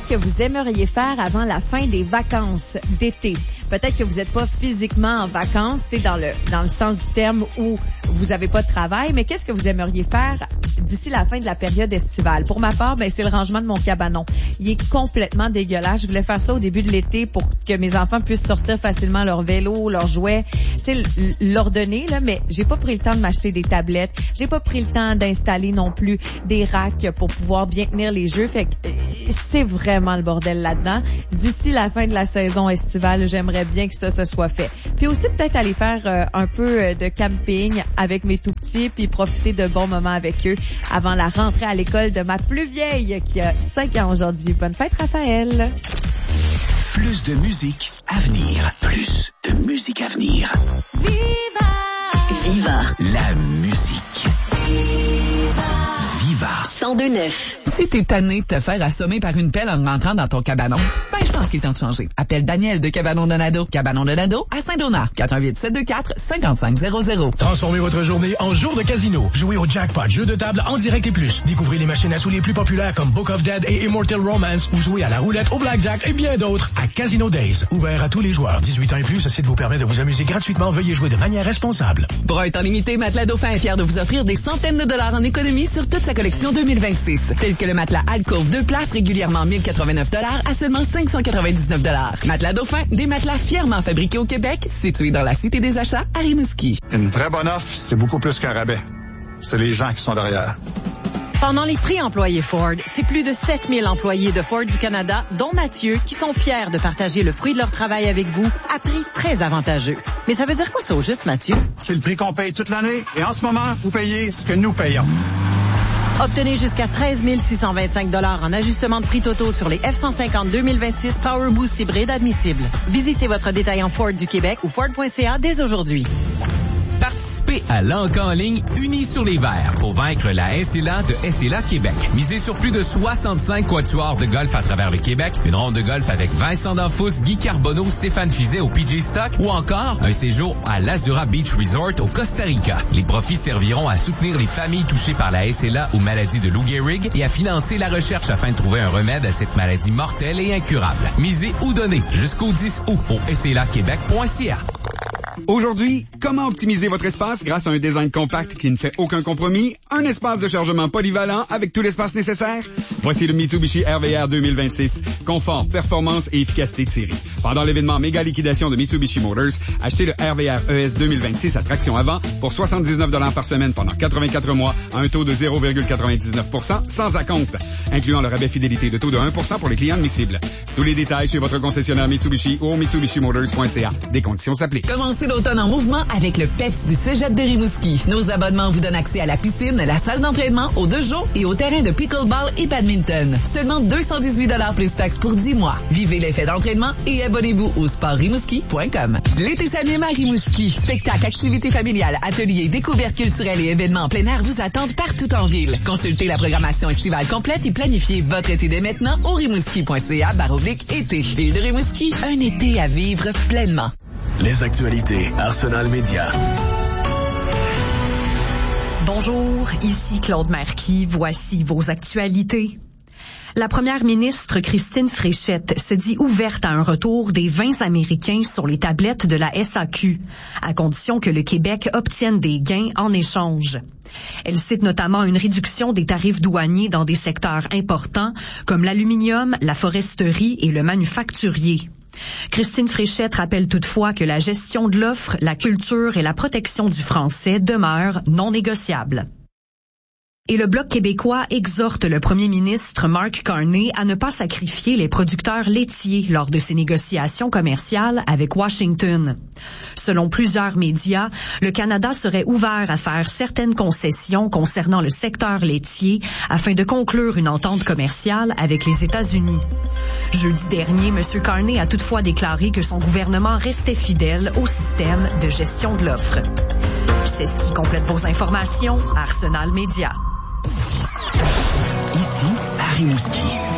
Qu'est-ce que vous aimeriez faire avant la fin des vacances d'été? Peut-être que vous n'êtes pas physiquement en vacances, c'est dans le sens du terme où vous n'avez pas de travail, mais qu'est-ce que vous aimeriez faire d'ici la fin de la période estivale? Pour ma part, c'est le rangement de mon cabanon. Il est complètement dégueulasse. Je voulais faire ça au début de l'été pour que mes enfants puissent sortir facilement leur vélo, leurs jouets, l'ordonner, là, mais j'ai pas pris le temps de m'acheter des tablettes. J'ai pas pris le temps d'installer non plus des racks pour pouvoir bien tenir les jeux. Fait que c'est vraiment le bordel là-dedans. D'ici la fin de la saison estivale, j'aimerais bien que ça se soit fait. Puis aussi peut-être aller faire un peu de camping avec mes tout-petits puis profiter de bons moments avec eux avant la rentrée à l'école de ma plus vieille qui a 5 ans aujourd'hui. Bonne fête, Raphaël! Plus de musique à venir. Plus de musique à venir. Viva! Viva la musique. Viva 102.9. Si t'es tanné de te faire assommer par une pelle en rentrant dans ton cabanon, je pense qu'il est temps de changer. Appelle Daniel de Cabanon Donado. Cabanon Donado à Saint-Donat. 418-724-5500. Transformez votre journée en jour de casino. Jouez au jackpot, jeu de table en direct et plus. Découvrez les machines à sous les plus populaires comme Book of Dead et Immortal Romance ou jouez à la roulette, au blackjack et bien d'autres à Casino Days. Ouvert à tous les joueurs. 18 ans et plus, ce site vous permet de vous amuser gratuitement. Veuillez jouer de manière responsable. Pour un temps limité, Matelas Dauphin est fier de vous offrir des centaines de dollars en économie sur toute sa collection 2026. Tel que le matelas Alcove 2 places régulièrement 1089 dollars à seulement 599 dollars. Matelas Dauphin, des matelas fièrement fabriqués au Québec, situés dans la Cité des Achats à Rimouski. Une vraie bonne offre, c'est beaucoup plus qu'un rabais. C'est les gens qui sont derrière. Pendant les prix employés Ford, c'est plus de 7000 employés de Ford du Canada, dont Mathieu, qui sont fiers de partager le fruit de leur travail avec vous à prix très avantageux. Mais ça veut dire quoi ça au juste, Mathieu? C'est le prix qu'on paye toute l'année et en ce moment, vous payez ce que nous payons. Obtenez jusqu'à 13 625 $ en ajustement de prix totaux sur les F-150 2026 Power Boost hybride admissibles. Visitez votre détaillant Ford du Québec ou Ford.ca dès aujourd'hui. Participez à l'encan en ligne Unis sur les verts pour vaincre la SLA de SLA Québec. Misez sur plus de 65 quatuors de golf à travers le Québec, une ronde de golf avec Vincent Danfous, Guy Carbonneau, Stéphane Fizet au PG Stock ou encore un séjour à l'Azura Beach Resort au Costa Rica. Les profits serviront à soutenir les familles touchées par la SLA ou maladie de Lou Gehrig et à financer la recherche afin de trouver un remède à cette maladie mortelle et incurable. Misez ou donnez jusqu'au 10 août au slaquebec.ca. Aujourd'hui, comment optimiser votre espace grâce à un design compact qui ne fait aucun compromis, un espace de chargement polyvalent avec tout l'espace nécessaire? Voici le Mitsubishi RVR 2026. Confort, performance et efficacité de série. Pendant l'événement méga liquidation de Mitsubishi Motors, achetez le RVR ES 2026 à traction avant pour 79 $ par semaine pendant 84 mois à un taux de 0,99% sans acompte, incluant le rabais fidélité de taux de 1% pour les clients admissibles. Tous les détails chez votre concessionnaire Mitsubishi ou au mitsubishimotors.ca. Des conditions s'appliquent. Commencez l'automne en mouvement avec le PEPS du Cégep de Rimouski. Nos abonnements vous donnent accès à la piscine, la salle d'entraînement, aux 2 jours et au terrain de pickleball et badminton. Seulement 218 $ plus taxes pour 10 mois. Vivez l'effet d'entraînement et abonnez-vous au sportrimouski.com. L'été s'anime à Rimouski. Spectacles, activités familiales, ateliers, découvertes culturelles et événements en plein air vous attendent partout en ville. Consultez la programmation estivale complète et planifiez votre été dès maintenant au rimouski.ca/été. Ville de Rimouski, un été à vivre pleinement. Les actualités Arsenal Média. Bonjour, ici Claude Marquis. Voici vos actualités. La première ministre Christine Fréchette se dit ouverte à un retour des vins américains sur les tablettes de la SAQ, à condition que le Québec obtienne des gains en échange. Elle cite notamment une réduction des tarifs douaniers dans des secteurs importants comme l'aluminium, la foresterie et le manufacturier. Christine Fréchette rappelle toutefois que la gestion de l'offre, la culture et la protection du français demeurent non négociables. Et le Bloc québécois exhorte le premier ministre Mark Carney à ne pas sacrifier les producteurs laitiers lors de ses négociations commerciales avec Washington. Selon plusieurs médias, le Canada serait ouvert à faire certaines concessions concernant le secteur laitier afin de conclure une entente commerciale avec les États-Unis. Jeudi dernier, M. Carney a toutefois déclaré que son gouvernement restait fidèle au système de gestion de l'offre. C'est ce qui complète vos informations. Arsenal Média. Ici, à Rimouski.